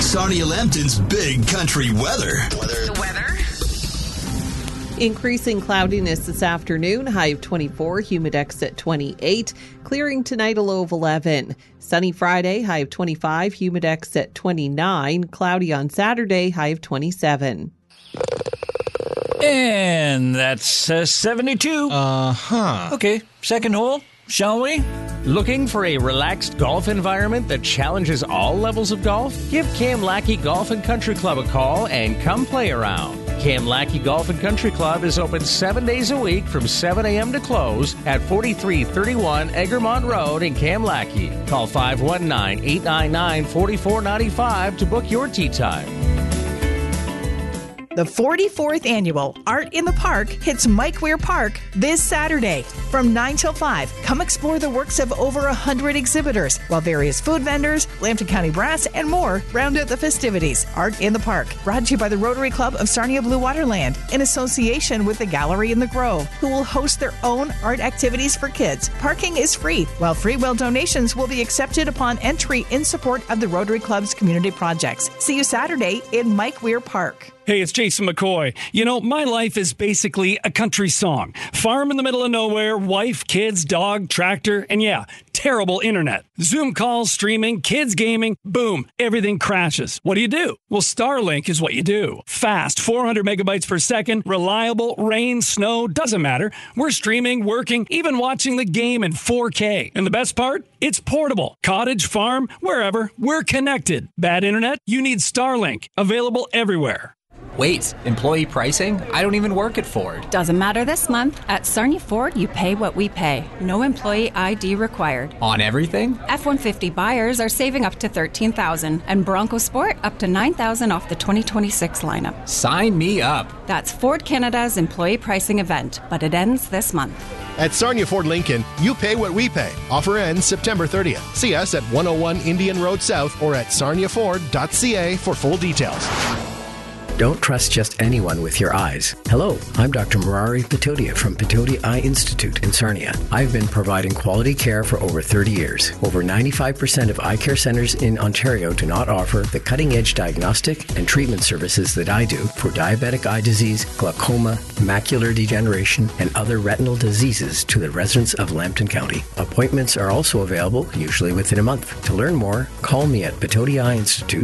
Sarnia Lambton's Big Country weather. The weather. Increasing cloudiness this afternoon, high of 24, humidex at 28. Clearing tonight, a low of 11. Sunny Friday, high of 25, humidex at 29. Cloudy on Saturday, high of 27. And that's 72. Okay, second hole, shall we? Looking for a relaxed golf environment that challenges all levels of golf? Give Cam Lackey Golf and Country Club a call and come play around. Cam Lackey Golf and Country Club is open 7 days a week from 7 a.m. to close at 4331 Egremont Road in Cam Lackey. Call 519-899-4495 to book your tee time. The 44th Annual Art in the Park hits Mike Weir Park this Saturday from 9 till 5. Come explore the works of over 100 exhibitors, while various food vendors, Lambton County Brass, and more round out the festivities. Art in the Park, brought to you by the Rotary Club of Sarnia Blue Waterland, in association with the Gallery in the Grove, who will host their own art activities for kids. Parking is free, while free will donations will be accepted upon entry in support of the Rotary Club's community projects. See you Saturday in Mike Weir Park. Hey, it's Jason McCoy. You know, my life is basically a country song. Farm in the middle of nowhere, wife, kids, dog, tractor, and yeah, terrible internet. Zoom calls, streaming, kids gaming, boom, everything crashes. What do? Well, Starlink is what you do. Fast, 400 megabytes per second, reliable, rain, snow, doesn't matter. We're streaming, working, even watching the game in 4K. And the best part? It's portable. Cottage, farm, wherever, we're connected. Bad internet? You need Starlink. Available everywhere. Wait, employee pricing? I don't even work at Ford. Doesn't matter this month. At Sarnia Ford, you pay what we pay. No employee ID required. On everything? F-150 buyers are saving up to $13,000 and Bronco Sport up to $9,000 off the 2026 lineup. Sign me up. That's Ford Canada's employee pricing event, but it ends this month. At Sarnia Ford Lincoln, you pay what we pay. Offer ends September 30th. See us at 101 Indian Road South or at sarniaford.ca for full details. Don't trust just anyone with your eyes. Hello, I'm Dr. Murari Patodia from Patodia Eye Institute in Sarnia. I've been providing quality care for over 30 years. Over 95% of eye care centers in Ontario do not offer the cutting-edge diagnostic and treatment services that I do for diabetic eye disease, glaucoma, macular degeneration, and other retinal diseases to the residents of Lambton County. Appointments are also available, usually within a month. To learn more, call me at Patodia Eye Institute,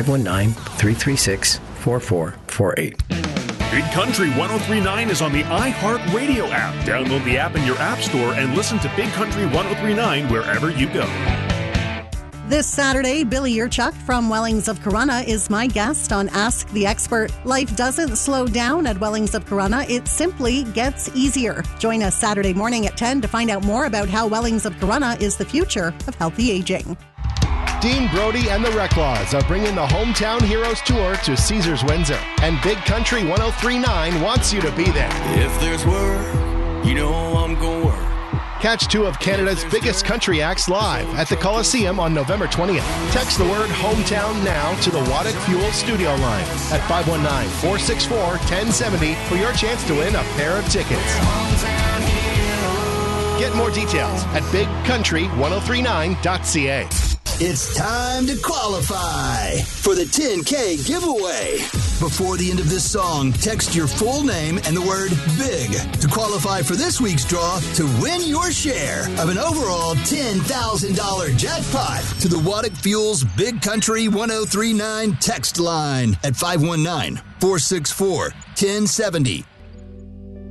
519-336-4448. Big Country 103.9 is on the iHeartRadio app. Download the app in your app store and listen to Big Country 103.9 wherever you go. This Saturday, Billy Urchuk from Wellings of Corunna is my guest on Ask the Expert. Life doesn't slow down at Wellings of Corunna. It simply gets easier. Join us Saturday morning at 10 to find out more about how Wellings of Corunna is the future of healthy aging. Dean Brody and the Reclaws are bringing the Hometown Heroes Tour to Caesars Windsor. And Big Country 103.9 wants you to be there. If there's work, you know I'm going to work. Catch two of Canada's biggest country acts live at the Coliseum on November 20th. Text the word Hometown now to the Waddick Fuel studio line at 519-464-1070 for your chance to win a pair of tickets. Get more details at bigcountry1039.ca. It's time to qualify for the 10K giveaway. Before the end of this song, text your full name and the word BIG to qualify for this week's draw to win your share of an overall $10,000 jackpot to the Waddick Fuels Big Country 1039 text line at 519-464-1070.